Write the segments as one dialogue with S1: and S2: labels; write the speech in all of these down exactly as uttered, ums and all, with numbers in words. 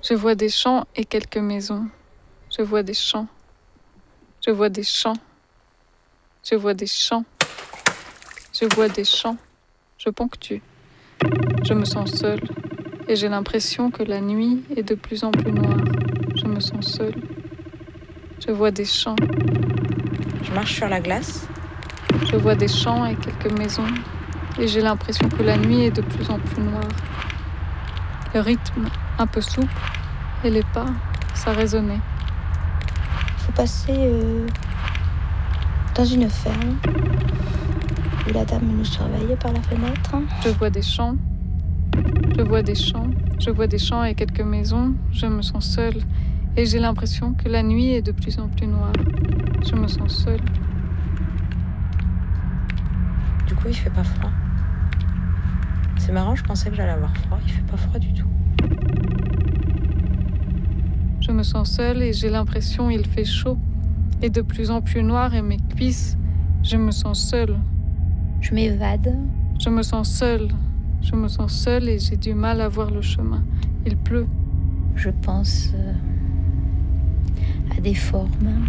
S1: Je vois des champs et quelques maisons. Je vois des champs. Je vois des champs. Je vois des champs. Je vois des champs. Je ponctue. Je me sens seule et j'ai l'impression que la nuit est de plus en plus noire. Je me sens seule. Je vois des champs.
S2: Je marche sur la glace.
S1: Je vois des champs et quelques maisons et j'ai l'impression que la nuit est de plus en plus noire. Le rythme un peu souple et les pas, ça résonnait.
S3: Il faut passer euh, dans une ferme où la dame nous surveillait par la fenêtre.
S1: Je vois des champs. Je vois des champs. Je vois des champs et quelques maisons. Je me sens seule et j'ai l'impression que la nuit est de plus en plus noire. Je me sens seule.
S2: Du coup, il fait pas froid. C'est marrant, je pensais que j'allais avoir froid. Il fait pas froid du tout.
S1: Je me sens seule et j'ai l'impression qu'il fait chaud et de plus en plus noir et mes cuisses. Je me sens seule.
S3: Je m'évade.
S1: Je me sens seule. Je me sens seule et j'ai du mal à voir le chemin. Il pleut.
S3: Je pense euh, à des formes.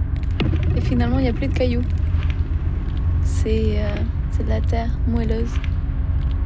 S4: Et finalement, il n'y a plus de cailloux. C'est, euh, c'est de la terre moelleuse.